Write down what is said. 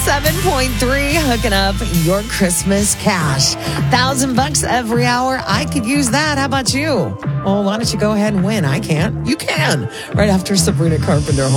107.3, hooking up your Christmas cash. $1,000 every hour. I could use that. How about you? Well, why don't you go ahead and win? I can't. You can. Right after Sabrina Carpenter.